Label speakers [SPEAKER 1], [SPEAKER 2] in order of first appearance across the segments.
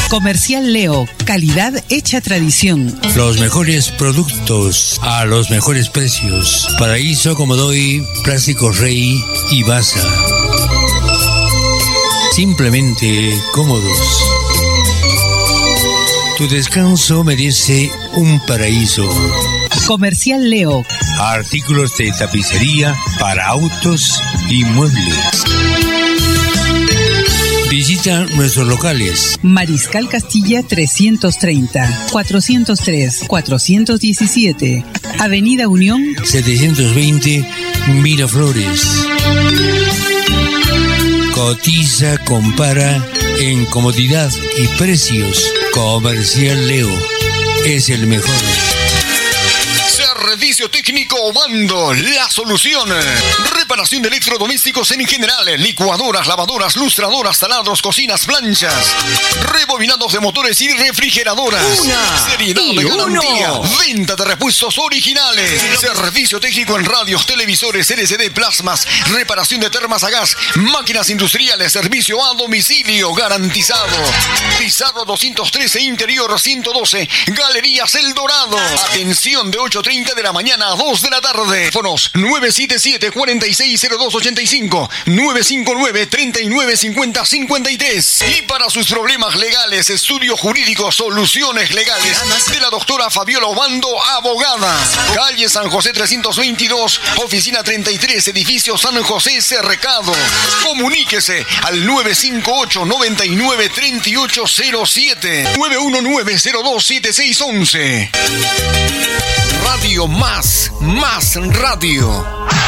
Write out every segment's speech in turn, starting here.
[SPEAKER 1] Comercial Leo, calidad hecha tradición.
[SPEAKER 2] Los mejores productos a los mejores precios. Paraíso, Comodoy, Plásticos Rey y Baza. Simplemente cómodos. Tu descanso merece un paraíso.
[SPEAKER 1] Comercial Leo.
[SPEAKER 2] Artículos de tapicería para autos y muebles. Visita nuestros locales.
[SPEAKER 1] Mariscal Castilla 330, 403, 417. Avenida Unión
[SPEAKER 2] 720, Miraflores. Cotiza, compara en comodidad y precios. Comercial Leo es el mejor.
[SPEAKER 3] Servicio técnico Obando, la solución. Reparación de electrodomésticos en general, licuadoras, lavadoras, lustradoras, taladros, cocinas, planchas, rebobinados de motores y refrigeradoras. Seriedad de garantía. Venta de repuestos originales. Servicio técnico en radios, televisores, LCD, plasmas, reparación de termas a gas, máquinas industriales, servicio a domicilio garantizado. Pizarro 213, interior 112, Galerías El Dorado. Atención de 8:30 de la mañana a 2 de la tarde. Teléfonos 977-460285, 959-3950-53. Y para sus problemas legales, estudio jurídico, soluciones legales de la doctora Fabiola Obando, abogada. Calle San José 322, oficina 33, edificio San José Cercado. Comuníquese al 958-993807, 919-027611. Radio Más Radio.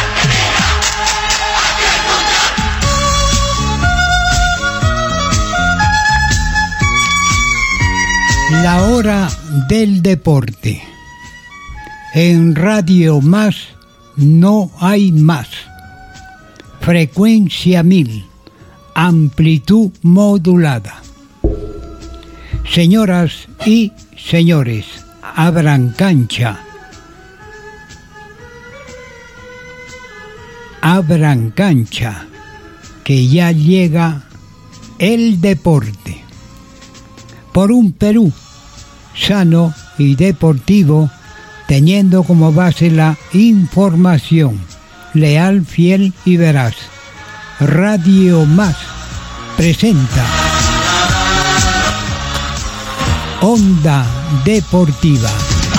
[SPEAKER 4] La hora del deporte. En Radio Más no hay más. Frecuencia 1000, amplitud modulada. Señoras y señores, abran cancha. Abran cancha, que ya llega el deporte. Por un Perú sano y deportivo, teniendo como base la información, leal, fiel y veraz. Radio Más presenta Onda Deportiva.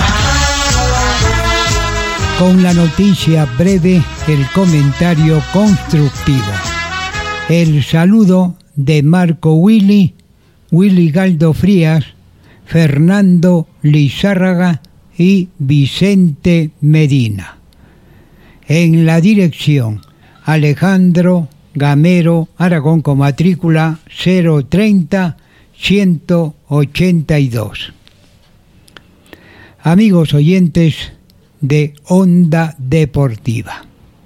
[SPEAKER 4] Con la noticia breve, el comentario constructivo. El saludo de Marco Willy Galdo Frías, Fernando Lizárraga y Vicente Medina. En la dirección, Alejandro Gamero Aragón con matrícula 030-182. Amigos oyentes de Onda Deportiva.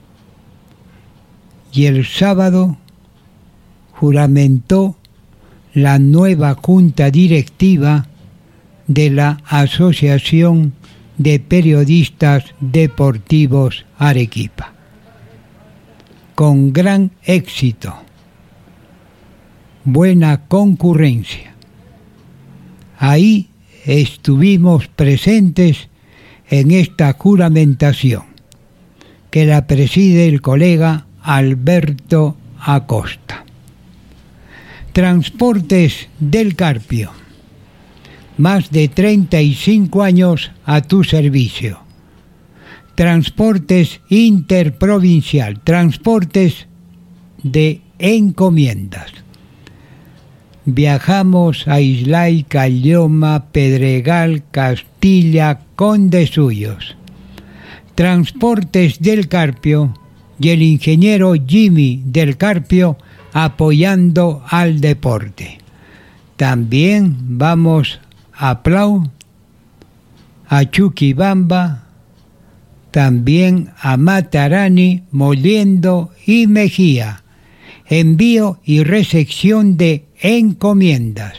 [SPEAKER 4] Y el sábado juramentó la nueva junta directiva de la Asociación de Periodistas Deportivos Arequipa. Con gran éxito, buena concurrencia. Ahí estuvimos presentes en esta juramentación, que la preside el colega Alberto Acosta. Transportes del Carpio, más de 35 años a tu servicio. Transportes interprovincial, transportes de encomiendas. Viajamos a Islay, Caylloma, Pedregal, Castilla, Condesuyos. Transportes del Carpio y el ingeniero Jimmy del Carpio apoyando al deporte. También vamos a Plau, a Chuquibamba, también a Matarani, Moliendo y Mejía. Envío y recepción de encomiendas.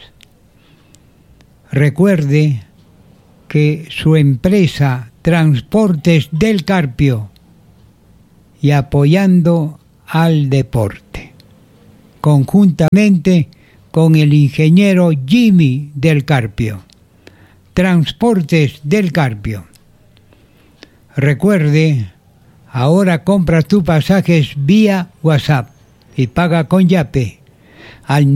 [SPEAKER 4] Recuerde que su empresa Transportes del Carpio y apoyando al deporte, conjuntamente con el ingeniero Jimmy del Carpio. Transportes del Carpio. Recuerde, ahora compra tus pasajes vía WhatsApp y paga con Yape al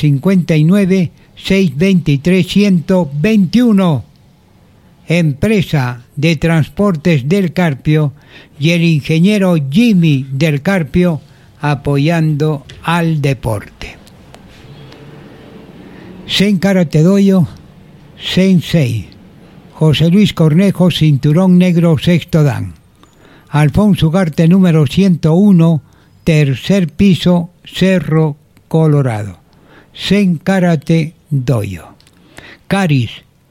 [SPEAKER 4] 959-623-121. Empresa de Transportes del Carpio y el ingeniero Jimmy del Carpio apoyando al deporte. Sen Karate Dojo, Sensei José Luis Cornejo, cinturón negro sexto dan. Alfonso Ugarte, número 101, tercer piso, Cerro Colorado. Sen Karate Dojo. Caris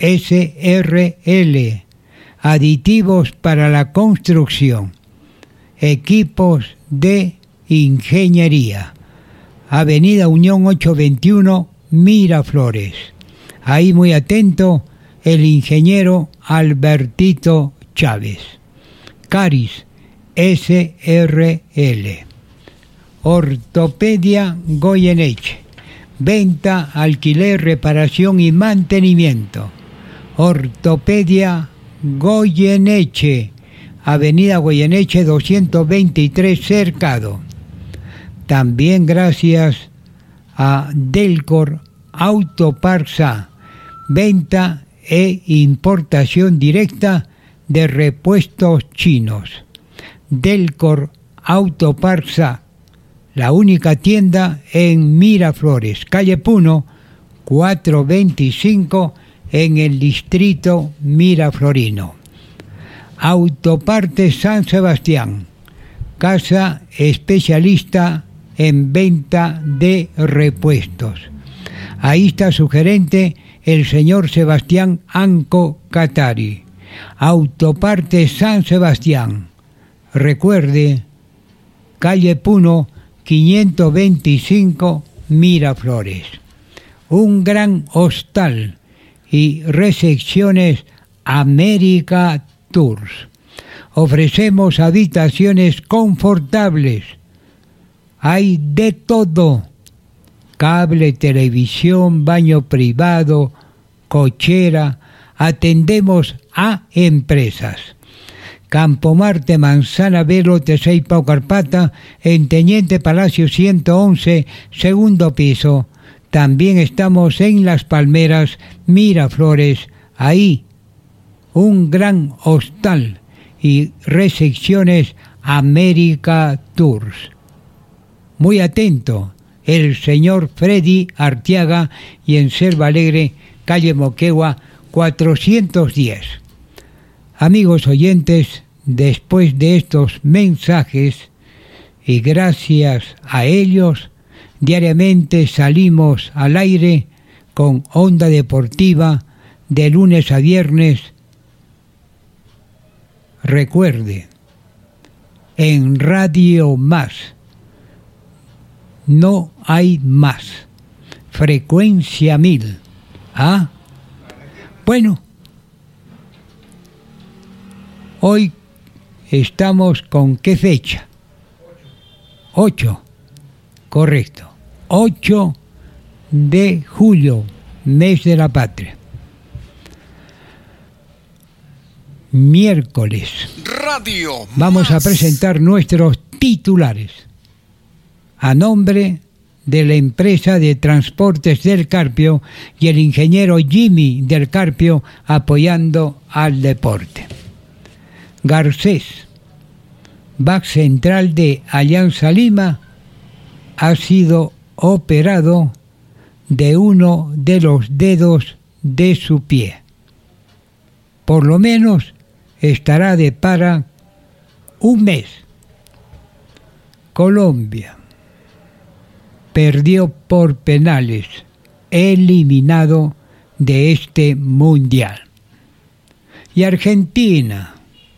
[SPEAKER 4] SRL, aditivos para la construcción, equipos de ingeniería. Avenida Unión 821, Miraflores. Ahí muy atento el ingeniero Albertito Chávez. Caris SRL. Ortopedia Goyeneche. Venta, alquiler, reparación y mantenimiento. Ortopedia Goyeneche, Avenida Goyeneche 223 Cercado. También gracias a Delcor Autoparsa, venta e importación directa de repuestos chinos. Delcor Autoparsa, la única tienda en Miraflores, calle Puno 425 en el distrito miraflorino. Autopartes San Sebastián, casa especialista en venta de repuestos. Ahí está su gerente, el señor Sebastián Anco Catari. Autopartes San Sebastián. Recuerde, calle Puno 525 Miraflores. Un gran hostal y recepciones América Tours. Ofrecemos habitaciones confortables. Hay de todo. Cable, televisión, baño privado, cochera. Atendemos a empresas. Campo Marte, Manzana B, Lote 6, Pau Carpata, en Teniente Palacio 111, segundo piso. También estamos en Las Palmeras, Miraflores, ahí un gran hostal y recepciones América Tours. Muy atento, el señor Freddy Arteaga y en Selva Alegre, calle Moquegua 410. Amigos oyentes, después de estos mensajes y gracias a ellos, diariamente salimos al aire con Onda Deportiva de lunes a viernes. Recuerde, en Radio Más no hay más. Frecuencia 1000. ¿Ah? Bueno, hoy estamos con ¿qué fecha? 8. Correcto. 8 de julio, mes de la patria. Miércoles.
[SPEAKER 3] Radio
[SPEAKER 4] Vamos a presentar nuestros titulares. A nombre de la empresa de Transportes del Carpio y el ingeniero Jimmy del Carpio apoyando al deporte. Garcés, back central de Alianza Lima, ha sido operado de uno de los dedos de su pie. Por lo menos estará de para un mes. Colombia perdió por penales, eliminado de este mundial. Y Argentina,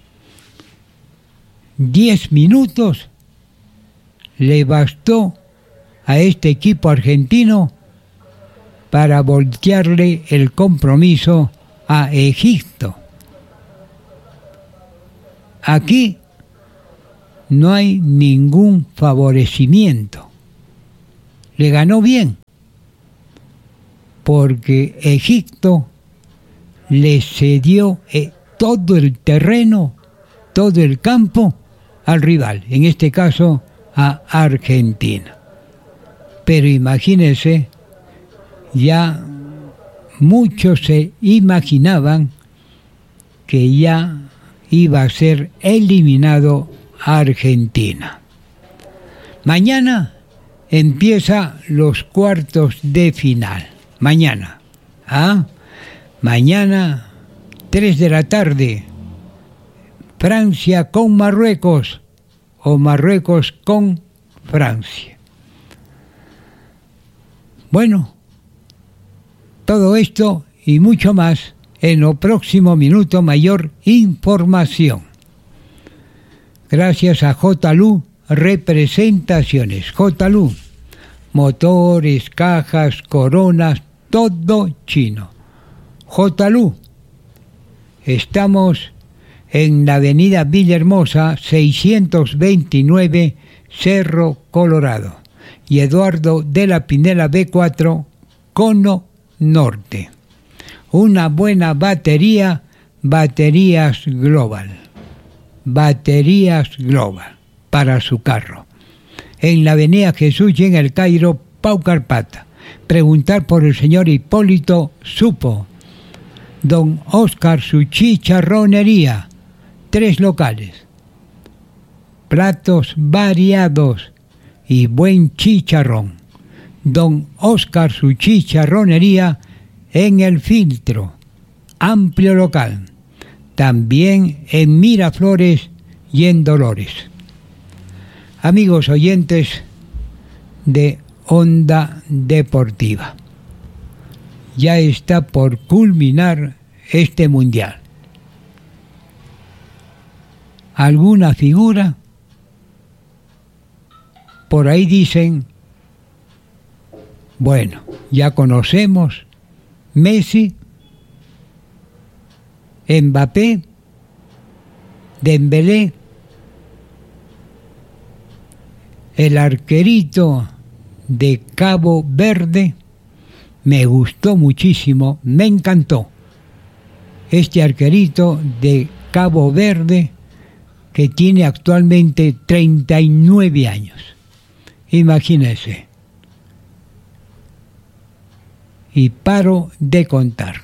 [SPEAKER 4] 10 minutos le bastó a este equipo argentino para voltearle el compromiso a Egipto. Aquí no hay ningún favorecimiento. Le ganó bien. porque Egipto le cedió todo el terreno, todo el campo al rival, en este caso a Argentina. Pero imagínense, ya muchos se imaginaban que ya iba a ser eliminado Argentina. Mañana empieza los cuartos de final. Mañana. Mañana, 3 de la tarde. Francia con Marruecos o Marruecos con Francia. Bueno, todo esto y mucho más en lo próximo Minuto Mayor Información. Gracias a J.Lu Representaciones. J.Lu, motores, cajas, coronas, todo chino. J.Lu, estamos en la avenida Villahermosa 629, Cerro Colorado, y Eduardo de la Pinela B4, Cono Norte. Una buena batería, Baterías Global. Baterías Global para su carro. En la avenida Jesús y en el Cairo, Pau Carpata. Preguntar por el señor Hipólito Supo. Don Oscar su chicharronería. 3 locales. Platos variados y buen chicharrón. Don Oscar su chicharronería en El Filtro. Amplio local. También en Miraflores y en Dolores. Amigos oyentes de Onda Deportiva, ya está por culminar este mundial. ¿Alguna figura? Por ahí dicen, bueno, ya conocemos Messi, Mbappé, Dembélé, el arquerito de Cabo Verde. Me gustó muchísimo, me encantó este arquerito de Cabo Verde, que tiene actualmente 39 años. Imagínense. Y paro de contar.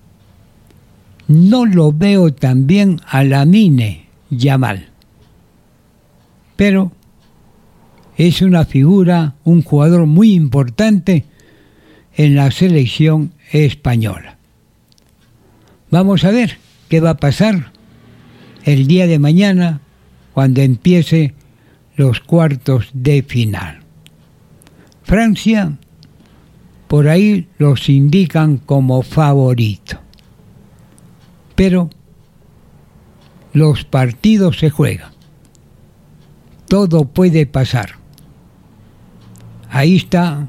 [SPEAKER 4] No lo veo tan bien a Lamine Yamal, pero es una figura, un jugador muy importante en la selección española. Vamos a ver qué va a pasar el día de mañana cuando empiece los cuartos de final. Francia, por ahí los indican como favorito. Pero los partidos se juegan. Todo puede pasar. Ahí está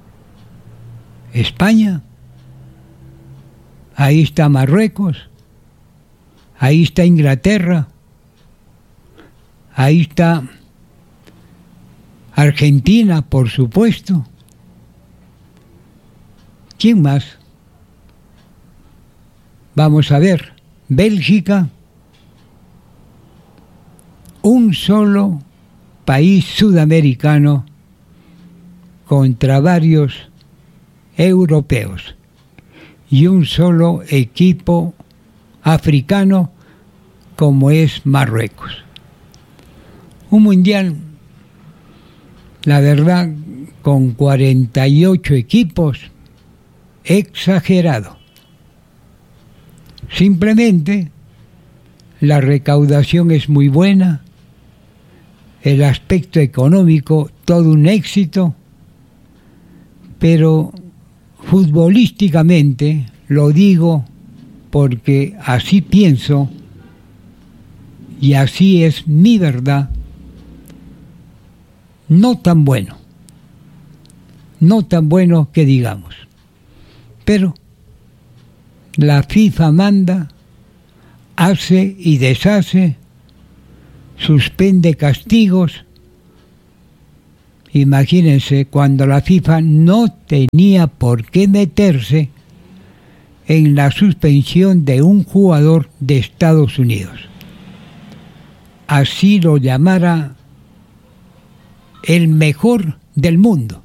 [SPEAKER 4] España, ahí está Marruecos, ahí está Inglaterra, ahí está Argentina, por supuesto. ¿Quién más? Vamos a ver, Bélgica, un solo país sudamericano contra varios europeos y un solo equipo africano como es Marruecos. Un mundial, la verdad, con 48 equipos, exagerado. Simplemente la recaudación es muy buena, el aspecto económico todo un éxito, pero futbolísticamente, lo digo porque así pienso y así es mi verdad, no tan bueno que digamos, pero la FIFA manda, hace y deshace, suspende castigos Imagínense, cuando la FIFA no tenía por qué meterse en la suspensión de un jugador de Estados Unidos. Así lo llamara el mejor del mundo.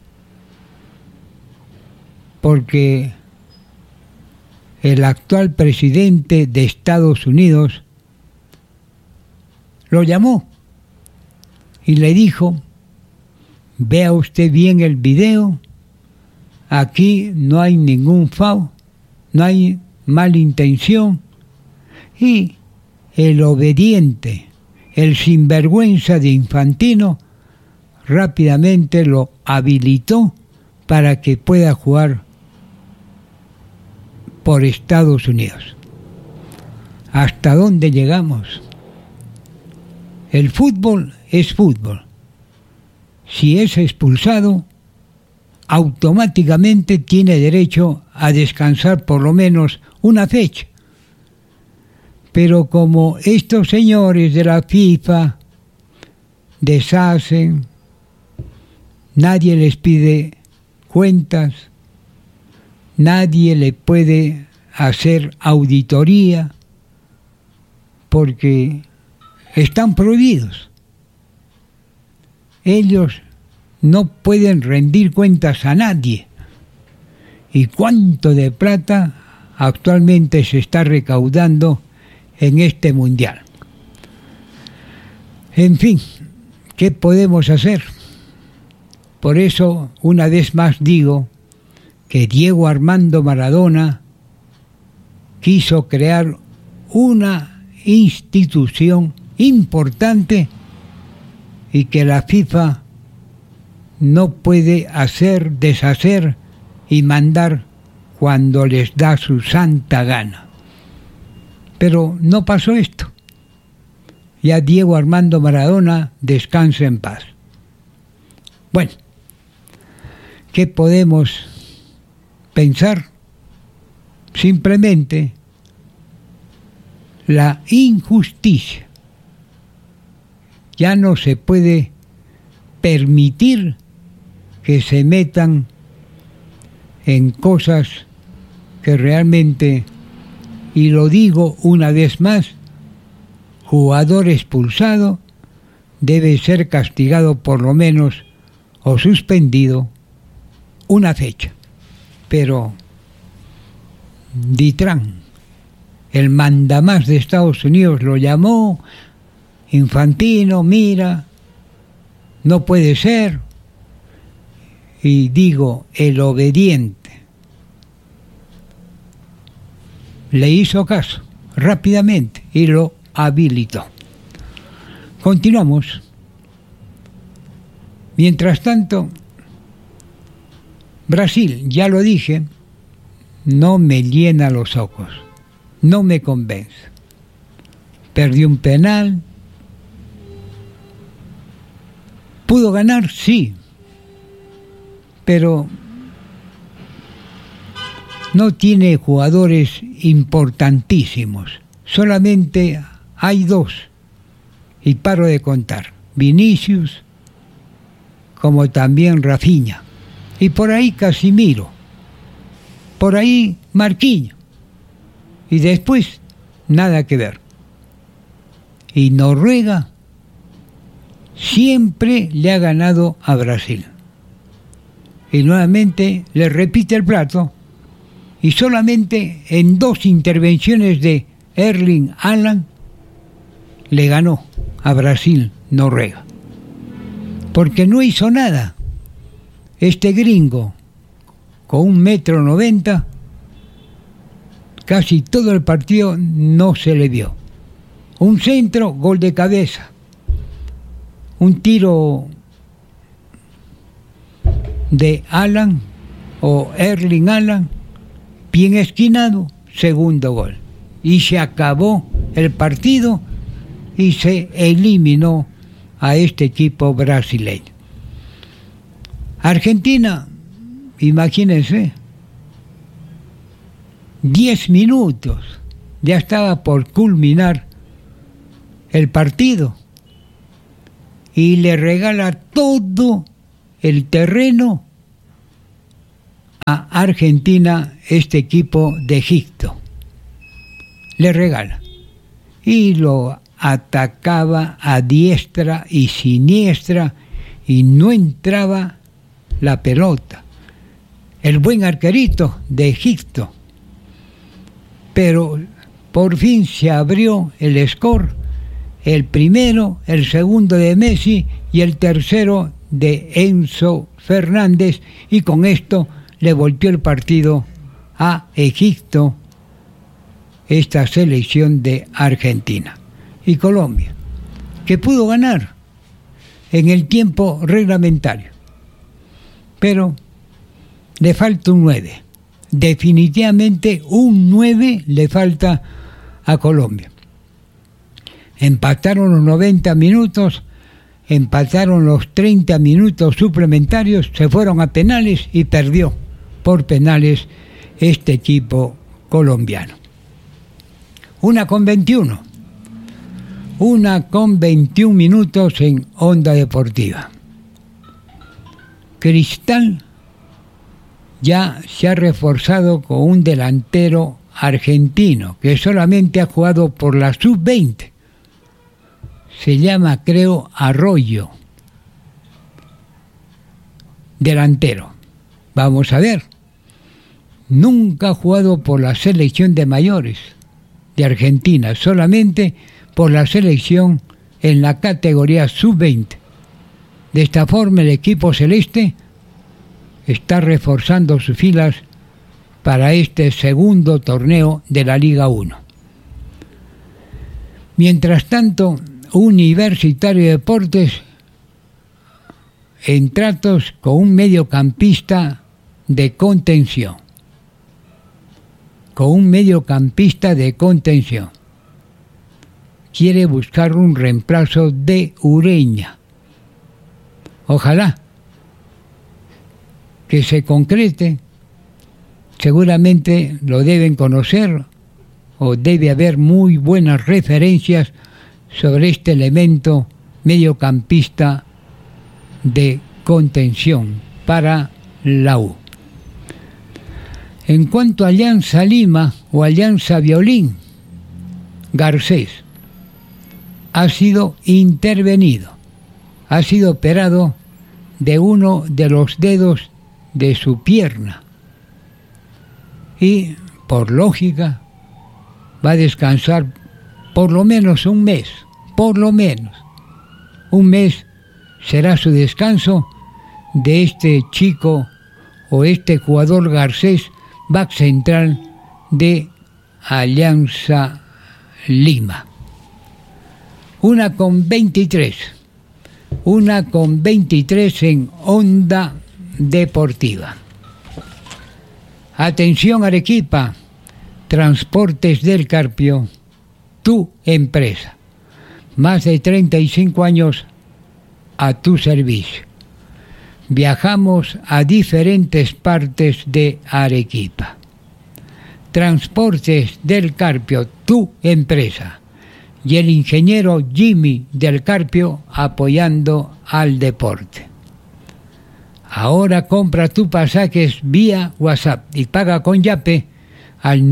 [SPEAKER 4] Porque el actual presidente de Estados Unidos lo llamó y le dijo: vea usted bien el video, aquí no hay ningún foul, no hay mala intención. Y el obediente, el sinvergüenza de Infantino, rápidamente lo habilitó para que pueda jugar por Estados Unidos. ¿Hasta dónde llegamos? El fútbol es fútbol. Si es expulsado, automáticamente tiene derecho a descansar por lo menos una fecha. Pero como estos señores de la FIFA deshacen, nadie les pide cuentas, nadie le puede hacer auditoría, porque están prohibidos. Ellos no pueden rendir cuentas a nadie. ¿Y cuánto de plata actualmente se está recaudando en este mundial? En fin, ¿qué podemos hacer? Por eso, una vez más digo que Diego Armando Maradona quiso crear una institución importante y que la FIFA no puede hacer, deshacer y mandar cuando les da su santa gana. Pero no pasó esto. Ya Diego Armando Maradona descansa en paz. Bueno, ¿qué podemos pensar? Simplemente la injusticia. Ya no se puede permitir que se metan en cosas que realmente, y lo digo una vez más, jugador expulsado debe ser castigado por lo menos o suspendido una fecha. Pero Ditran, el mandamás de Estados Unidos, lo llamó: Infantino, mira, no puede ser. Y digo, el obediente le hizo caso rápidamente y lo habilitó. Continuamos. Mientras tanto, Brasil, ya lo dije, no me llena los ojos, no me convence. Perdió un penal. ¿Pudo ganar? Sí. Pero no tiene jugadores importantísimos. Solamente hay dos. Y paro de contar. Vinicius, como también Rafinha. Y por ahí Casimiro. Por ahí Marquinhos. Y después, nada que ver. Y Noruega siempre le ha ganado a Brasil. Y nuevamente le repite el plato. Y solamente en 2 intervenciones de Erling Haaland le ganó a Brasil Noruega. Porque no hizo nada. Este gringo, con 1,90 m, casi todo el partido no se le vio. Un centro, gol de cabeza. Un tiro de Haaland o Erling Haaland, bien esquinado, segundo gol. Y se acabó el partido y se eliminó a este equipo brasileño. Argentina, imagínense, 10 minutos, ya estaba por culminar el partido y le regala todo el terreno a Argentina este equipo de Egipto. Le regala. Y lo atacaba a diestra y siniestra y no entraba la pelota. El buen arquerito de Egipto. Pero por fin se abrió el score, el primero, el segundo de Messi y el tercero de Enzo Fernández, y con esto le volteó el partido a Egipto, esta selección de Argentina. Y Colombia, que pudo ganar en el tiempo reglamentario, pero le falta un 9. Definitivamente un 9 le falta a Colombia. Empataron los 90 minutos, empataron los 30 minutos suplementarios, se fueron a penales y perdió por penales este equipo colombiano. 1:21. 1:21 minutos en Onda Deportiva. Cristal ya se ha reforzado con un delantero argentino que solamente ha jugado por la sub-20. Se llama, creo, Arroyo. Delantero. Vamos a ver. Nunca ha jugado por la selección de mayores de Argentina, solamente por la selección en la categoría sub-20. De esta forma el equipo celeste está reforzando sus filas para este segundo torneo de la Liga 1. Mientras tanto, Universitario de Deportes en tratos con un mediocampista de contención. Quiere buscar un reemplazo de Ureña. Ojalá que se concrete. Seguramente lo deben conocer o debe haber muy buenas referencias sobre este elemento mediocampista de contención para la U. En cuanto a Alianza Lima o Alianza Violín, Garcés ha sido intervenido, ha sido operado de uno de los dedos de su pierna y, por lógica, va a descansar por lo menos un mes. Un mes será su descanso de este chico o este jugador Garcés, back central de Alianza Lima. 1:23. 1:23 en Onda Deportiva. Atención Arequipa, Transportes del Carpio, tu empresa. Más de 35 años a tu servicio. Viajamos a diferentes partes de Arequipa. Transportes del Carpio, tu empresa. Y el ingeniero Jimmy del Carpio apoyando al deporte. Ahora compra tus pasajes vía WhatsApp y paga con Yape al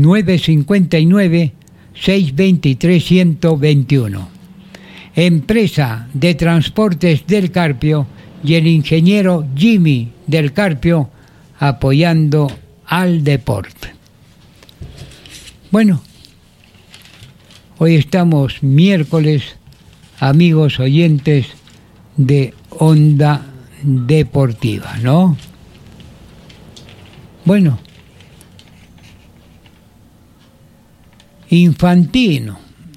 [SPEAKER 4] 959-623-121. Empresa de Transportes del Carpio y el ingeniero Jimmy del Carpio apoyando al deporte. Bueno, hoy estamos miércoles, amigos oyentes de Onda Deportiva, ¿no? Bueno, Infantino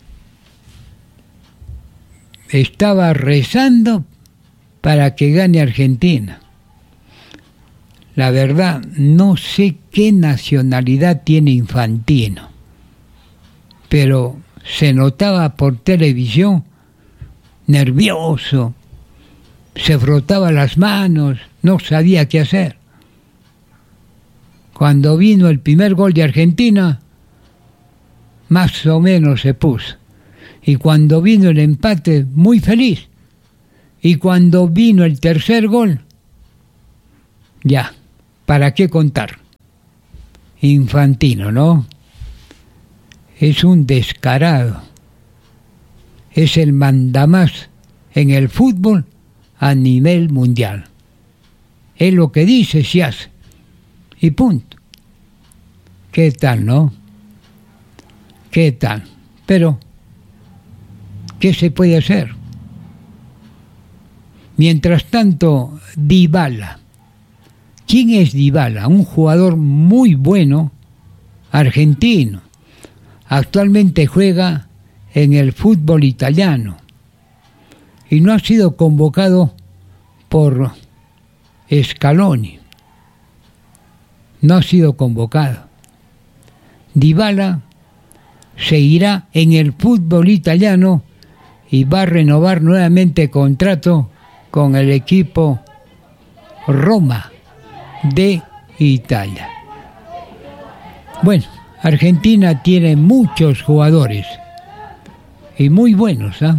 [SPEAKER 4] estaba rezando para que gane Argentina. La verdad, no sé qué nacionalidad tiene Infantino, pero se notaba por televisión nervioso, se frotaba las manos, no sabía qué hacer. Cuando vino el primer gol de Argentina, más o menos se puso. Y cuando vino el empate, muy feliz. Y cuando vino el tercer gol, ya, ¿para qué contar? Infantino, ¿no? Es un descarado. Es el mandamás en el fútbol a nivel mundial. Es lo que dice, se hace. Y punto. ¿Qué tal, no? ¿Qué tal? Pero, ¿qué se puede hacer? Mientras tanto, Dybala. ¿Quién es Dybala? Un jugador muy bueno, argentino. Actualmente juega en el fútbol italiano y no ha sido convocado por Scaloni. No ha sido convocado. Dybala se irá en el fútbol italiano y va a renovar nuevamente contrato con el equipo Roma de Italia. Bueno, Argentina tiene muchos jugadores y muy buenos, ¿eh?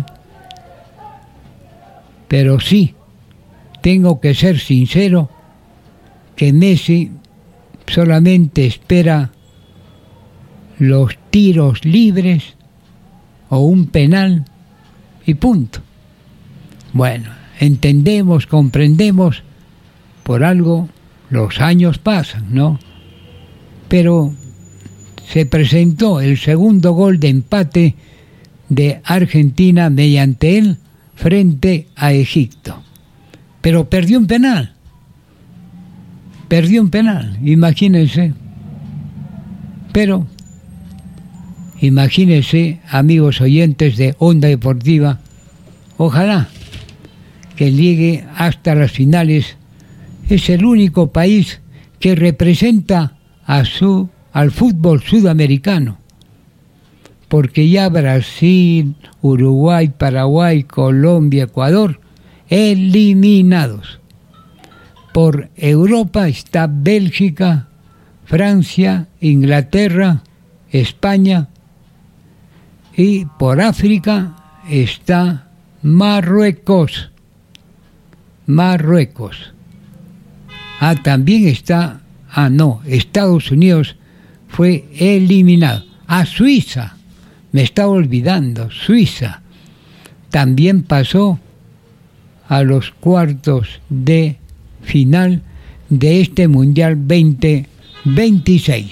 [SPEAKER 4] Pero sí, tengo que ser sincero que Messi solamente espera los tiros libres o un penal y punto. Bueno, entendemos, comprendemos, por algo los años pasan, ¿no? Pero se presentó el segundo gol de empate de Argentina mediante él frente a Egipto. Pero perdió un penal, imagínense. Pero imagínense, amigos oyentes de Onda Deportiva, ojalá que llegue hasta las finales. Es el único país que representa al fútbol sudamericano, porque ya Brasil, Uruguay, Paraguay, Colombia, Ecuador, eliminados. Por Europa está Bélgica, Francia, Inglaterra, España, y por África está Marruecos. También está, Estados Unidos fue eliminado. Suiza, me estaba olvidando, Suiza también pasó a los cuartos de final de este Mundial 2026.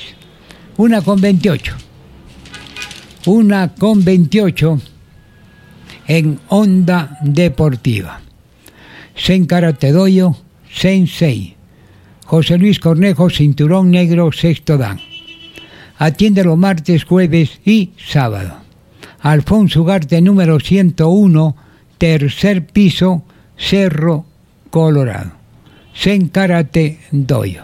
[SPEAKER 4] 1:28 en Onda Deportiva. Sen Tedoyo, Sensei. José Luis Cornejo, cinturón negro, sexto dan. Atiende los martes, jueves y sábado. Alfonso Ugarte, número 101, tercer piso, Cerro Colorado. Sen Karate Doyo.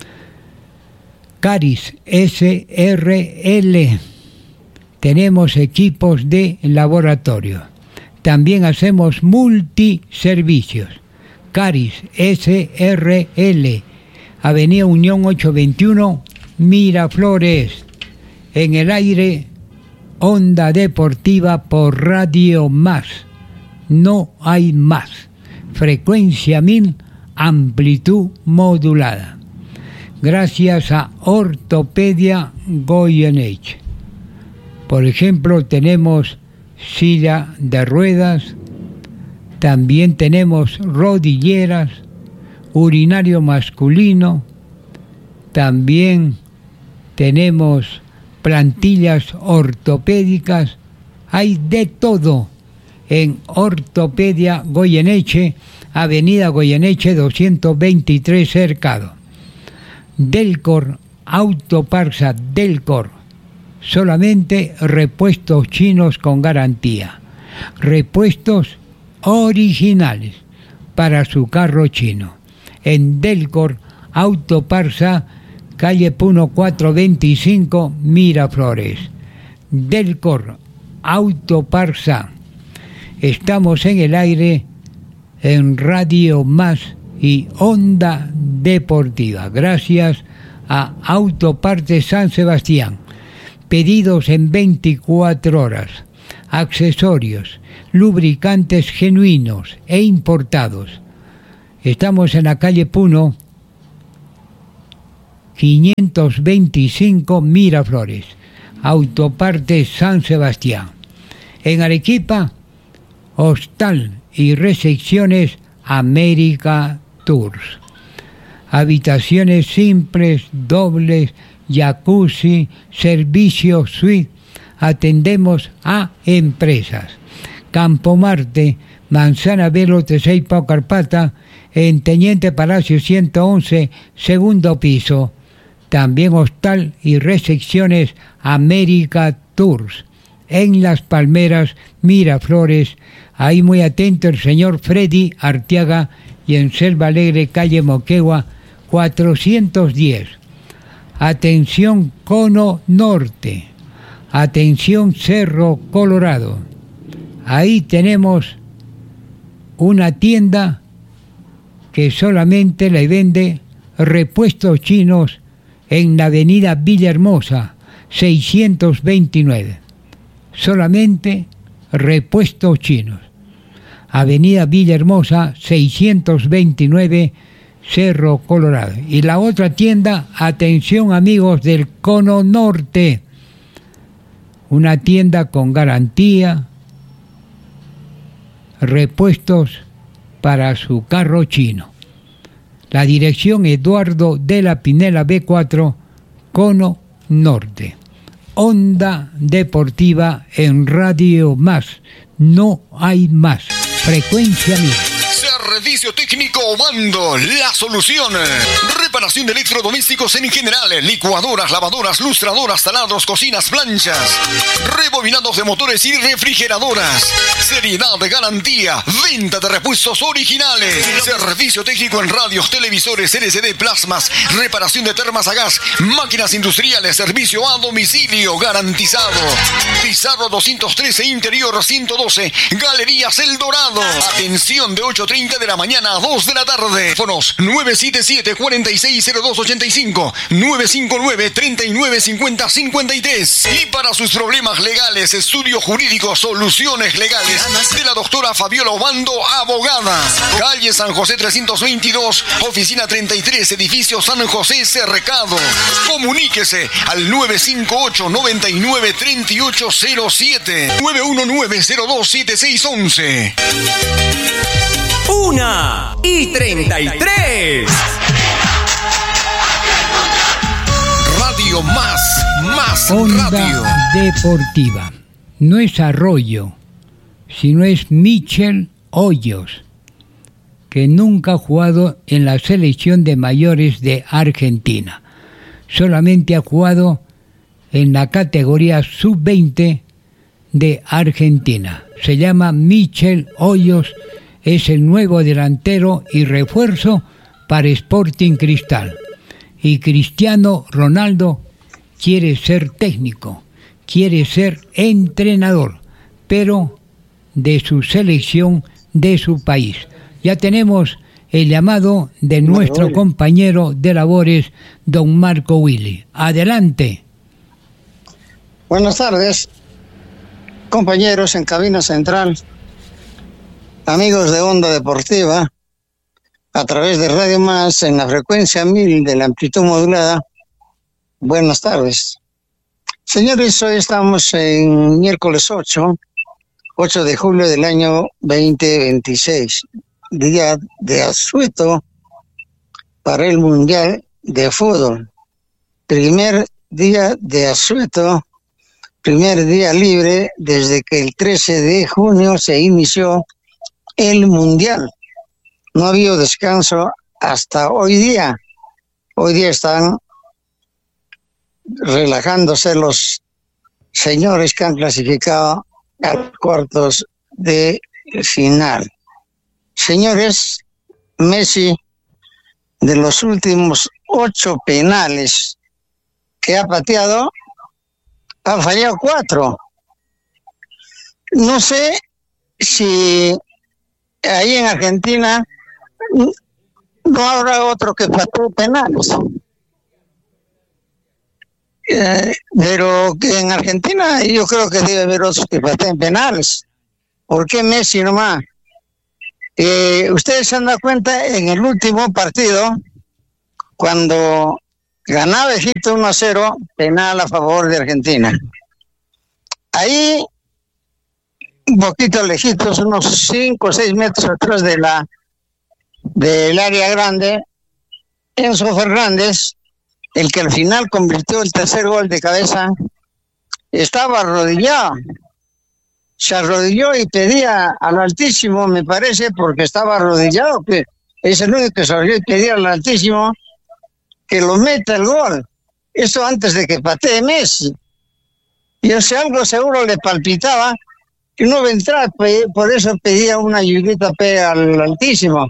[SPEAKER 4] Caris SRL. Tenemos equipos de laboratorio. También hacemos multiservicios. Caris SRL. Avenida Unión 821, Miraflores. En el aire, Onda Deportiva por Radio Más. No hay más. Frecuencia 1000, amplitud modulada. Gracias a Ortopedia Goyeneche. Por ejemplo, tenemos silla de ruedas, también tenemos rodilleras, urinario masculino, también tenemos plantillas ortopédicas, hay de todo en Ortopedia Goyeneche, Avenida Goyeneche 223 Cercado. Delcor, Autoparsa Delcor, solamente repuestos chinos con garantía, repuestos originales para su carro chino. En Delcor, Autoparsa, calle Puno 425, Miraflores. Delcor, Autoparsa. Estamos en el aire en Radio Más y Onda Deportiva, gracias a Autopartes San Sebastián. Pedidos en 24 horas. Accesorios, lubricantes genuinos e importados. Estamos en la calle Puno 525 Miraflores. Autopartes San Sebastián. En Arequipa, hostal y recepciones América Tours. Habitaciones simples, dobles, jacuzzi, servicio suite. Atendemos a empresas. Campo Marte, Manzana Velo, Teseipa, Carpata, en Teniente Palacio 111, segundo piso. También hostal y recepciones América Tours. En Las Palmeras, Miraflores, ahí muy atento el señor Freddy Arteaga, y en Selva Alegre, calle Moquegua, 410. Atención Cono Norte. Atención Cerro Colorado. Ahí tenemos una tienda que solamente le vende repuestos chinos en la avenida Villahermosa, 629. Solamente repuestos chinos. Avenida Villahermosa, 629, Cerro Colorado. Y la otra tienda, atención amigos del Cono Norte, una tienda con garantía, repuestos para su carro chino. La dirección Eduardo de la Pinela B4, Cono Norte. Onda Deportiva en Radio Más. No hay más. Frecuencia mía.
[SPEAKER 3] Servicio técnico Obando, la solución. Reparación de electrodomésticos en general, licuadoras, lavadoras, lustradoras, taladros, cocinas, planchas, rebobinados de motores y refrigeradoras. Seriedad de garantía, venta de repuestos originales. Servicio técnico en radios, televisores, LCD, plasmas, reparación de termas a gas, máquinas industriales, servicio a domicilio garantizado. Pizarro 213, interior 112, Galerías El Dorado. Atención de 8:30 de la mañana a 2 de la tarde. Teléfonos 977-460285, 959-3950-53. Y para sus problemas legales, estudio jurídico, soluciones legales de la doctora Fabiola Obando, abogada. Calle San José 322, oficina 33, edificio San José Cercado. Comuníquese al 958-993807, 919-027611.
[SPEAKER 5] 1:33.
[SPEAKER 3] Radio Más
[SPEAKER 4] Onda
[SPEAKER 3] Radio
[SPEAKER 4] Deportiva. No es Arroyo, sino es Michel Hoyos, que nunca ha jugado en la selección de mayores de Argentina. Solamente ha jugado en la categoría sub-20 de Argentina. Se llama Michel Hoyos. Es el nuevo delantero y refuerzo para Sporting Cristal. Y Cristiano Ronaldo quiere ser técnico, quiere ser entrenador, pero de su selección, de su país. Ya tenemos el llamado de nuestro compañero de labores, don Marco Willy. Adelante.
[SPEAKER 6] Buenas tardes, compañeros en cabina central. Amigos de Onda Deportiva, a través de Radio Más en la frecuencia 1000 de la amplitud modulada. Buenas tardes. Señores, hoy estamos en miércoles 8 de julio del año 2026, día de asueto para el Mundial de Fútbol. Primer día de asueto, primer día libre desde que el 13 de junio se inició el Mundial. No ha habido descanso hasta hoy día. Hoy día están relajándose los señores que han clasificado a los cuartos de final. Señores, Messi, de los últimos 8 penales que ha pateado, ha fallado 4. No sé si ahí en Argentina no habrá otro que patee penales. Pero que en Argentina yo creo que debe haber otros que pateen penales. ¿Por qué Messi nomás? Ustedes se han dado cuenta en el último partido, cuando Ganaba Egipto 1-0, penal a favor de Argentina. Ahí, un poquito lejitos, unos 5 o 6 metros atrás del área grande, Enzo Fernández, el que al final convirtió el tercer gol de cabeza, estaba arrodillado. Se arrodilló y pedía al Altísimo, me parece, porque estaba arrodillado, que es el único que se arrodilló y pedía al Altísimo que lo meta el gol. Eso antes de que patee Messi. Y ese algo seguro le palpitaba que no iba a entrar, por eso pedía una ayudita al Altísimo.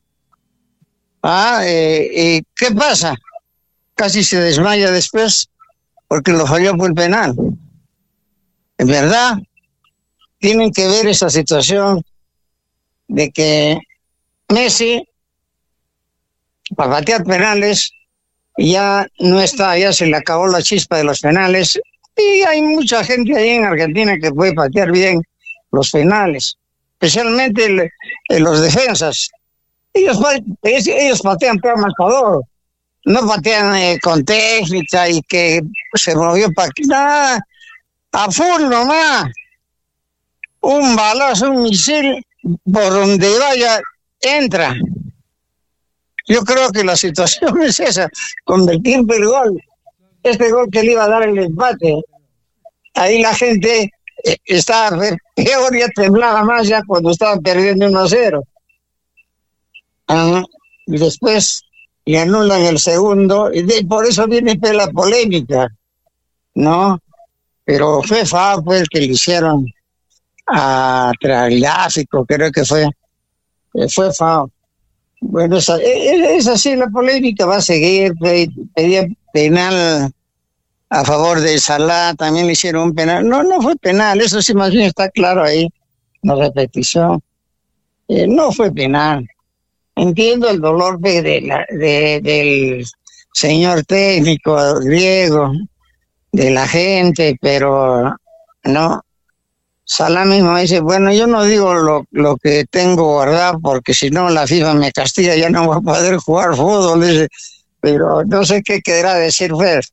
[SPEAKER 6] ¿Y qué pasa? Casi se desmaya después porque lo falló por el penal. En verdad, tienen que ver esa situación de que Messi, para patear penales, ya no está, ya se le acabó la chispa de los penales, y hay mucha gente ahí en Argentina que puede patear bien los penales, especialmente los defensas. Ellos patean peor marcador, no patean con técnica y que se movió para aquí, nada, a full nomás. Un balazo, un misil, por donde vaya, entra. Yo creo que la situación es esa, convertir el gol, este gol que le iba a dar el empate. Ahí la gente estaba peor, ya temblaba más ya cuando estaban perdiendo 1-0. Y después le anulan el segundo, y por eso viene la polémica, ¿no? Pero fue el que le hicieron a Tragláfico, creo que fue FAO. Bueno, es así, la polémica va a seguir. Pedía penal a favor de Salah, también le hicieron un penal. No fue penal, eso sí más bien está claro ahí, la repetición. No fue penal. Entiendo el dolor del señor técnico griego, de la gente, pero no. Salah mismo dice, bueno, yo no digo lo que tengo guardado porque si no la FIFA me castiga, ya no voy a poder jugar fútbol, dice. Pero no sé qué querrá decir Fer,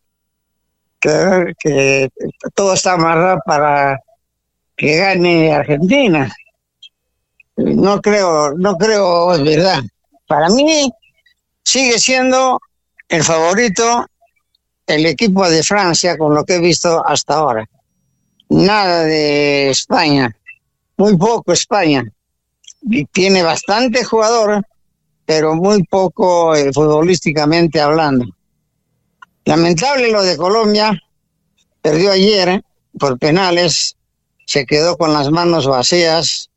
[SPEAKER 6] que todo está amarrado para que gane Argentina. No creo, es verdad. Para mí sigue siendo el favorito el equipo de Francia con lo que he visto hasta ahora. Nada de España, muy poco España. Y tiene bastante jugador, pero muy poco futbolísticamente hablando. Lamentable lo de Colombia, perdió ayer por penales, se quedó con las manos vacías.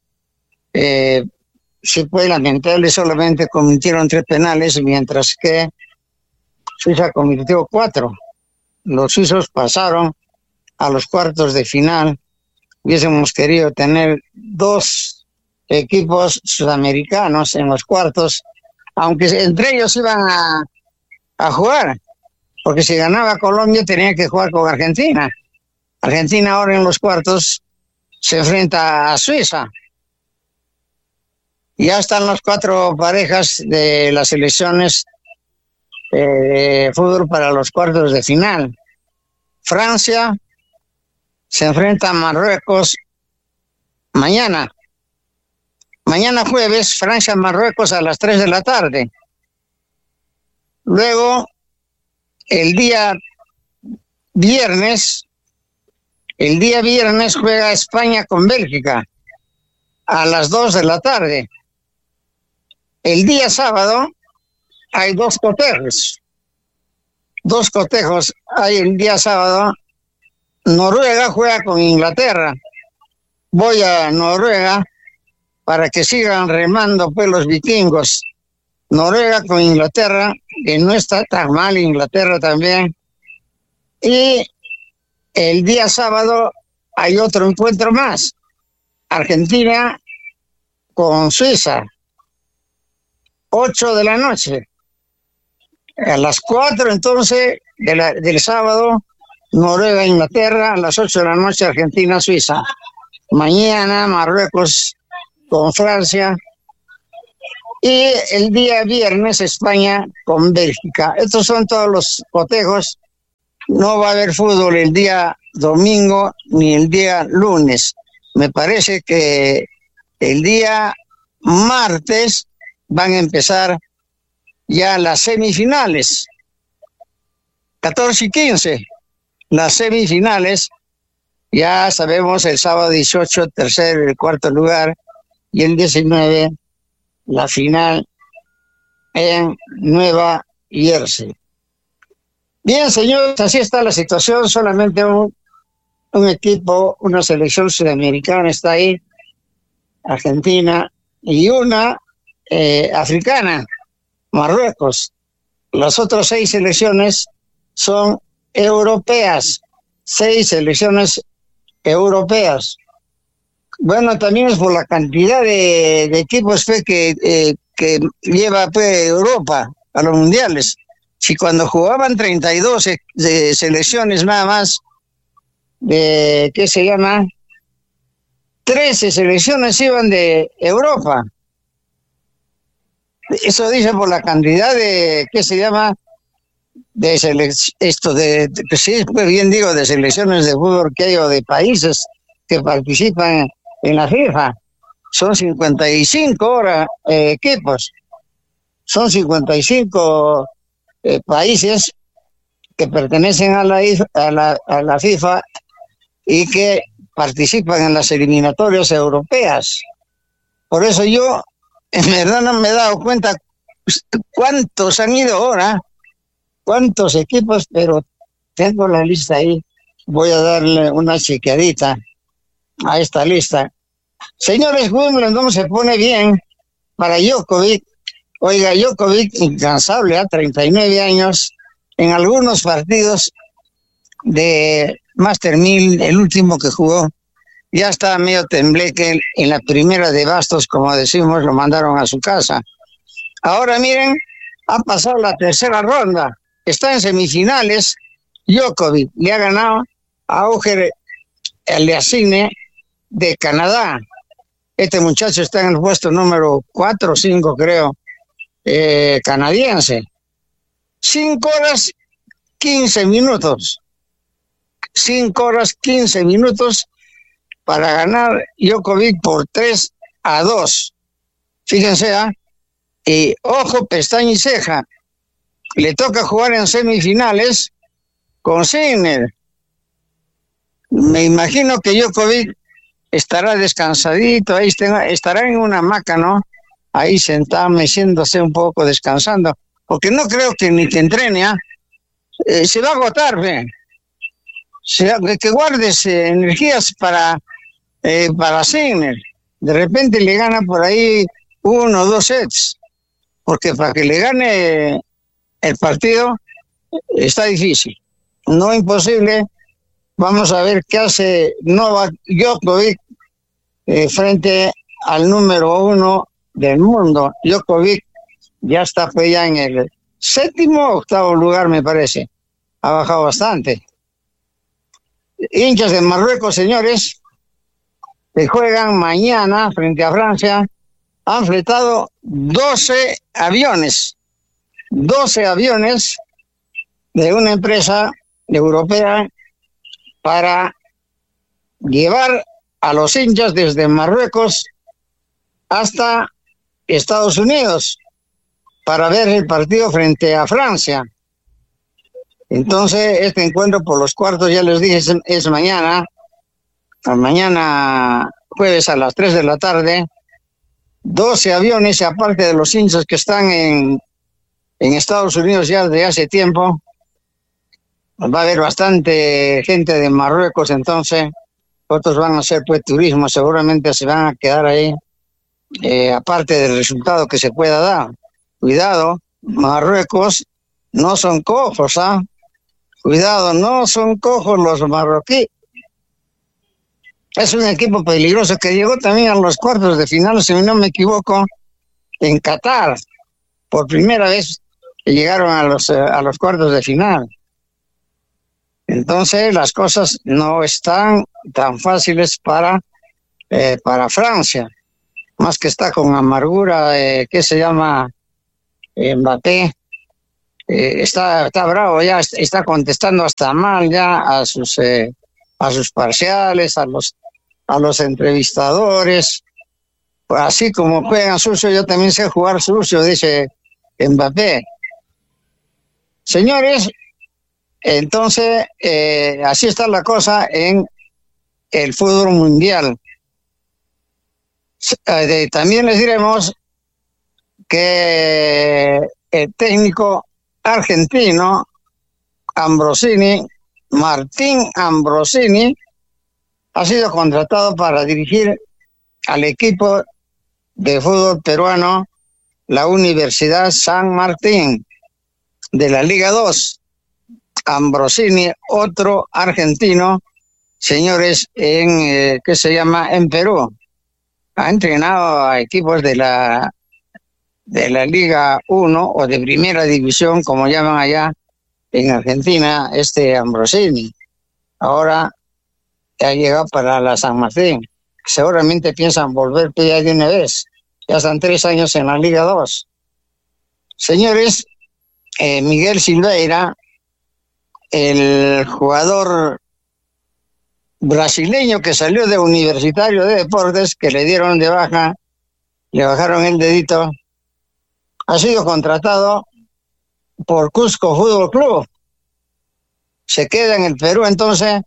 [SPEAKER 6] Sí fue lamentable, solamente convirtieron 3 penales, mientras que Suiza convirtió 4. Los suizos pasaron a los cuartos de final. Hubiésemos querido tener 2 equipos sudamericanos en los cuartos, aunque entre ellos iban a jugar, porque si ganaba Colombia tenía que jugar con Argentina. Argentina ahora en los cuartos se enfrenta a Suiza. Ya están las 4 parejas de las selecciones de fútbol para los cuartos de final. Francia se enfrenta a Marruecos mañana jueves, Francia-Marruecos a las 3 de la tarde. Luego, el día viernes juega España con Bélgica a las 2 de la tarde. El día sábado hay 2 cotejos. 2 cotejos hay el día sábado. Noruega juega con Inglaterra. Voy a Noruega para que sigan remando pues los vikingos. Noruega con Inglaterra, que no está tan mal Inglaterra también. Y el día sábado hay otro encuentro más. Argentina con Suiza. 8 de la noche. A las 4 entonces del sábado, Noruega, Inglaterra, a las 8 de la noche, Argentina, Suiza. Mañana, Marruecos con Francia. Y el día viernes España con Bélgica. Estos son todos los cotejos. No va a haber fútbol el día domingo ni el día lunes. Me parece que el día martes van a empezar ya las semifinales. 14 y 15. Las semifinales. Ya sabemos el sábado 18, tercer y cuarto lugar. Y el 19, la final en Nueva Jersey. Bien, señores, así está la situación. Solamente un equipo, una selección sudamericana está ahí, Argentina, y una africana, Marruecos. Las otras 6 selecciones son europeas, 6 selecciones europeas. Bueno, también es por la cantidad de equipos que lleva Europa a los mundiales. Si cuando jugaban 32 selecciones nada más, ¿qué se llama? 13 selecciones iban de Europa. Eso dice por la cantidad de, ¿qué se llama? De sí, pues bien digo, de selecciones de fútbol que hay o de países que participan en la FIFA. Son 55 equipos. Son 55 países que pertenecen a la FIFA y que participan en las eliminatorias europeas. Por eso yo, en verdad, no me he dado cuenta cuántos han ido ahora, cuántos equipos, pero tengo la lista ahí. Voy a darle una chequeadita a esta lista. Señores, Wimbledon se pone bien para Djokovic. Oiga, Djokovic incansable a 39 años en algunos partidos de Master 1000, el último que jugó, ya estaba medio tembleque en la primera de bastos, como decimos, lo mandaron a su casa. Ahora miren, ha pasado la tercera ronda, está en semifinales. Djokovic le ha ganado a Auger Aliassime de Canadá. Este muchacho está en el puesto número 4 o 5, creo, canadiense. 5 horas 15 minutos. 5 horas 15 minutos para ganar Djokovic por 3-2. Fíjense, y ojo, pestaña y ceja. Le toca jugar en semifinales con Sinner. Me imagino que Djokovic estará descansadito, ahí estará en una hamaca, ¿no? Ahí sentado, meciéndose un poco, descansando. Porque no creo que ni que entrene, se va a agotar, que guardes energías para Sinner. De repente le gana por ahí 1 o 2 sets. Porque para que le gane el partido está difícil. No imposible. Vamos a ver qué hace Novak Djokovic frente al número 1 del mundo. Djokovic ya está pues ya en el 7º o 8º lugar, me parece. Ha bajado bastante. Hinchas de Marruecos, señores, que juegan mañana frente a Francia, han fletado 12 aviones. 12 aviones de una empresa europea para llevar a los hinchas desde Marruecos hasta Estados Unidos para ver el partido frente a Francia. Entonces, este encuentro por los cuartos, ya les dije, es mañana jueves a las 3 de la tarde. 12 aviones, aparte de los hinchas que están en Estados Unidos ya desde hace tiempo. Va a haber bastante gente de Marruecos, entonces otros van a hacer pues turismo, seguramente se van a quedar ahí, aparte del resultado que se pueda dar. Cuidado, Marruecos no son cojos, Cuidado, no son cojos los marroquíes. Es un equipo peligroso que llegó también a los cuartos de final, si no me equivoco, en Qatar. Por primera vez llegaron a los cuartos de final. Entonces las cosas no están tan fáciles para Francia, más que está con amargura, ¿qué se llama? Mbappé. Está bravo ya, está contestando hasta mal ya a sus parciales, a los entrevistadores. Pues así como juegan sucio, yo también sé jugar sucio, dice Mbappé. Señores, entonces así está la cosa en el fútbol mundial. También les diremos que el técnico argentino Martín Ambrosini, ha sido contratado para dirigir al equipo de fútbol peruano, la Universidad San Martín, de la Liga 2. Ambrosini, otro argentino, señores, en Perú. Ha entrenado a equipos de la Liga 1 o de Primera División, como llaman allá en Argentina, Ambrosini. Ahora ha llegado para la San Martín. Seguramente piensan volver ya de una vez. Ya están 3 años en la Liga 2. Señores, Miguel Silveira, el jugador brasileño que salió de Universitario de Deportes, que le dieron de baja, le bajaron el dedito, ha sido contratado por Cusco Fútbol Club. Se queda en el Perú, entonces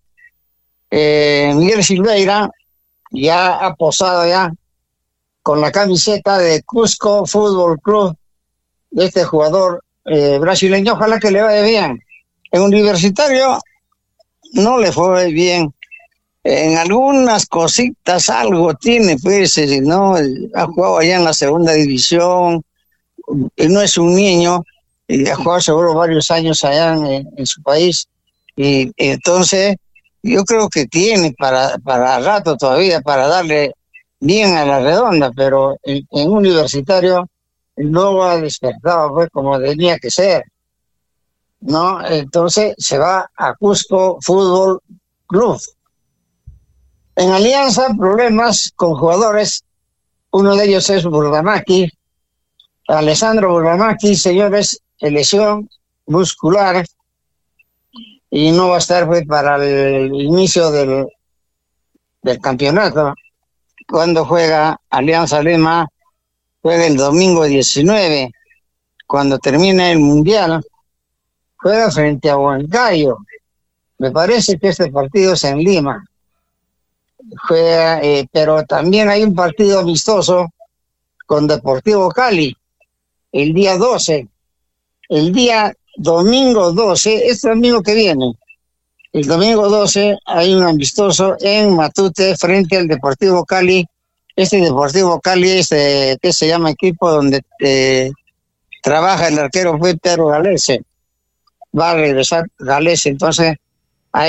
[SPEAKER 6] Miguel Silveira ya ha posado ya con la camiseta de Cusco Fútbol Club, de este jugador brasileño. Ojalá que le vaya bien. En Universitario no le fue bien. En algunas cositas algo tiene, pues, ¿no? Ha jugado allá en la segunda división, no es un niño, y ha jugado seguro varios años allá en su país, y entonces yo creo que tiene para rato todavía, para darle bien a la redonda, pero en Universitario no ha despertado, pues, como tenía que ser, ¿no? Entonces se va a Cusco Fútbol Club. En Alianza, problemas con jugadores. Uno de ellos es Burlamaqui, Alessandro Burlamaqui, señores, lesión muscular, y no va a estar, pues, para el inicio del campeonato. Cuando juega Alianza Lima, juega el domingo 19, cuando termina el Mundial, juega frente a Huancayo. Me parece que este partido es en Lima. Juega, pero también hay un partido amistoso con Deportivo Cali el día 12. El día domingo 12, este domingo que viene, el domingo 12 hay un amistoso en Matute frente al Deportivo Cali. Este Deportivo Cali es que se llama equipo donde trabaja el arquero fue Pedro Galese. Va a regresar Galese entonces a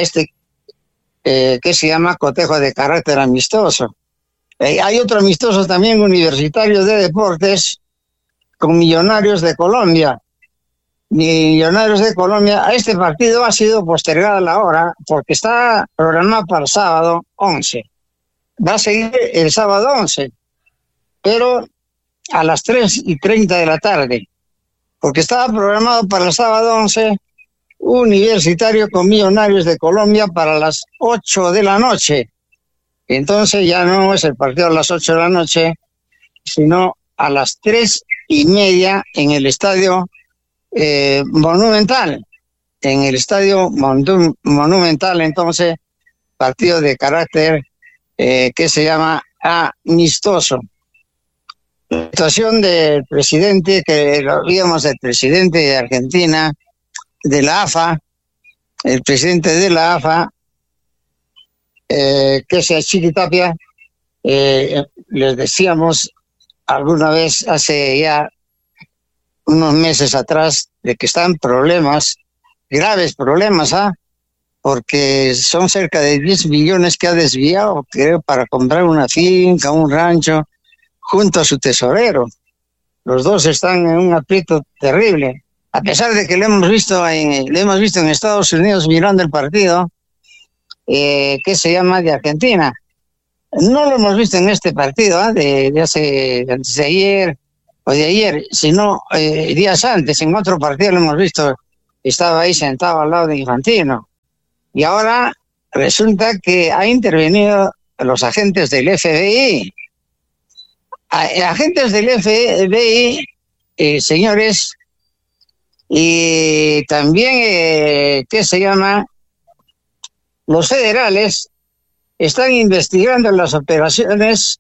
[SPEAKER 6] que se llama cotejo de carácter amistoso. Hay otro amistoso también universitario de deportes con Millonarios de Colombia. Millonarios de Colombia, a este partido ha sido postergada la hora porque está programado para el sábado 11. Va a seguir el sábado 11, pero a las 3:30 de la tarde, porque estaba programado para el sábado 11 Universitario con Millonarios de Colombia para las 8 de la noche. Entonces ya no es el partido a las 8 de la noche, sino a las 3:30 en el estadio Monumental. En el estadio Monumental, entonces, partido de carácter que se llama amistoso. La situación del presidente, que lo vimos, el presidente de Argentina, de la AFA, el presidente de la AFA, que es Chiqui Tapia, les decíamos alguna vez hace ya unos meses atrás de que están problemas, graves problemas, porque son cerca de 10 millones que ha desviado, creo, para comprar una finca, un rancho, junto a su tesorero. Los dos están en un aprieto terrible. A pesar de que le hemos visto en Estados Unidos mirando el partido, que se llama de Argentina. no lo hemos visto en este partido antes de ayer o de ayer, sino días antes, en otro partido lo hemos visto, estaba ahí sentado al lado de Infantino. Y ahora resulta que ha intervenido los agentes del FBI. Agentes del FBI, señores, y también, los federales están investigando las operaciones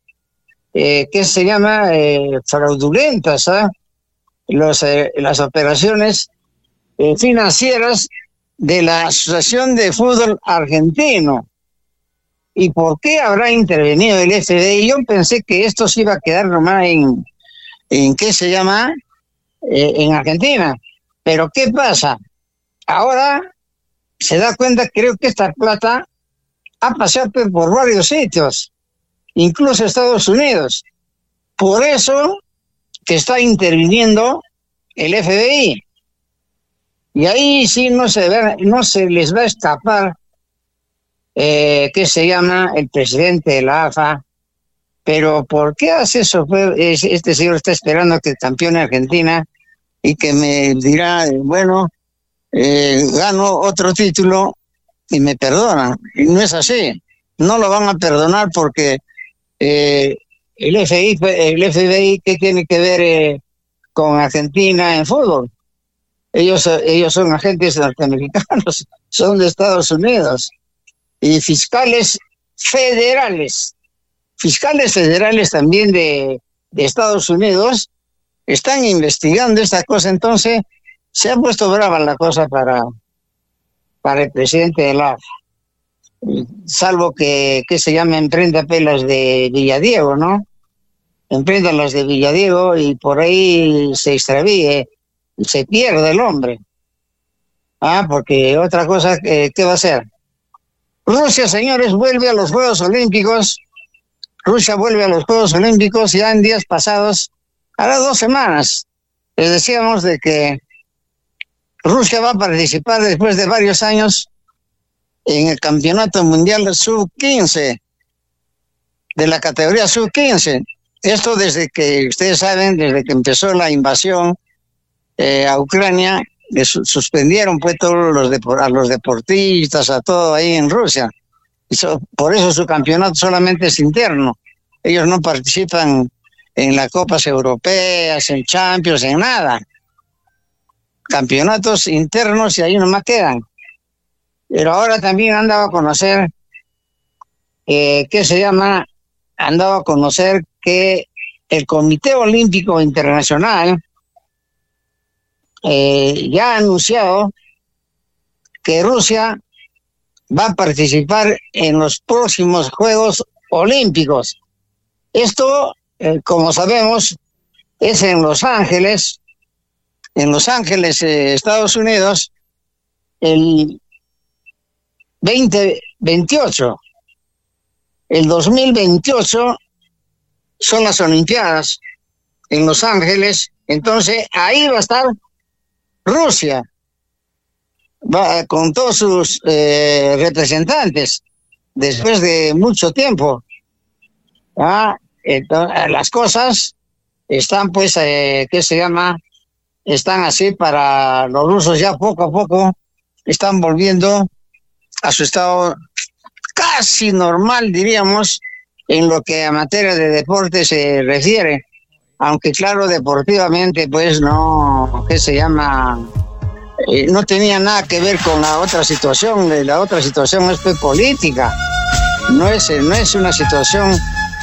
[SPEAKER 6] fraudulentas, las operaciones financieras de la Asociación de Fútbol Argentino. ¿Y por qué habrá intervenido el FBI? Yo pensé que esto se iba a quedar nomás en Argentina. Pero ¿qué pasa? Ahora se da cuenta, creo que esta plata ha pasado por varios sitios, incluso Estados Unidos. Por eso que está interviniendo el FBI. Y ahí sí no se les va a escapar el presidente de la AFA. Pero ¿por qué hace eso? Este señor está esperando que campeone Argentina y que me dirá, gano otro título y me perdonan. Y no es así. No lo van a perdonar porque el FBI, ¿qué tiene que ver con Argentina en fútbol? Ellos son agentes norteamericanos, son de Estados Unidos. Y fiscales federales también de Estados Unidos están investigando esta cosa. Entonces se ha puesto brava la cosa para el presidente de la AFA, salvo que emprenda pelas de Villadiego, ¿no? Emprenda las de Villadiego y por ahí se extravíe, se pierde el hombre. Porque otra cosa, ¿qué va a hacer? Rusia, señores, vuelve a los Juegos Olímpicos. Rusia vuelve a los Juegos Olímpicos ya en días pasados, hará 2 semanas. Les decíamos de que Rusia va a participar después de varios años en el Campeonato Mundial Sub-15, de la categoría Sub-15. Esto desde que, ustedes saben, desde que empezó la invasión a Ucrania, suspendieron pues todos a los deportistas, a todo ahí en Rusia. Por eso su campeonato solamente es interno. Ellos no participan en las copas europeas, en Champions, en nada. Campeonatos internos y ahí nomás quedan. Pero ahora también han dado a conocer que el Comité Olímpico Internacional ya ha anunciado que Rusia va a participar en los próximos Juegos Olímpicos. Esto, como sabemos, es en Los Ángeles, Estados Unidos, el 2028. El 2028 son las Olimpiadas en Los Ángeles, entonces ahí va a estar Rusia, va con todos sus representantes, después de mucho tiempo. Entonces, las cosas están pues, están así para los rusos, ya poco a poco están volviendo a su estado casi normal, diríamos, en lo que a materia de deporte se refiere. Aunque claro, deportivamente pues no, no tenía nada que ver con la otra situación. La otra situación es pues política, no es una situación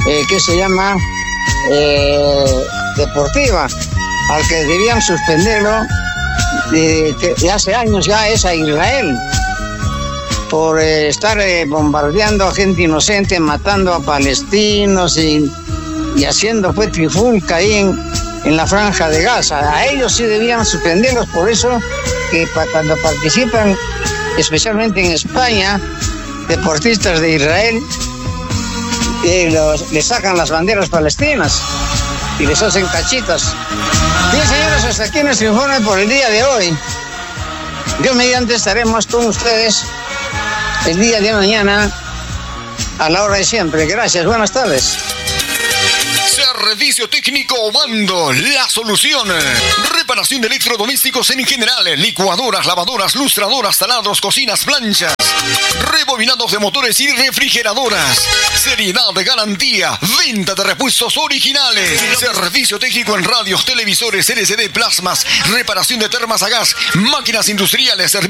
[SPEAKER 6] deportiva, al que debían suspenderlo de hace años ya es a Israel, por estar bombardeando a gente inocente, matando a palestinos y haciendo pues trifulca ahí en la franja de Gaza. A ellos sí debían suspenderlos. Por eso que cuando participan, especialmente en España, deportistas de Israel, les sacan las banderas palestinas y les hacen cachitas. Bien, señores, hasta aquí nuestro informe por el día de hoy. Dios mediante estaremos con ustedes el día de mañana a la hora de siempre. Gracias, buenas tardes.
[SPEAKER 3] Servicio técnico Obando, la solución. Reparación de electrodomésticos en general, licuadoras, lavadoras, lustradoras, taladros, cocinas, planchas, rebobinados de motores y refrigeradoras. Seriedad de garantía, venta de repuestos originales. Servicio técnico en radios, televisores, LCD, plasmas, reparación de termas a gas, máquinas industriales,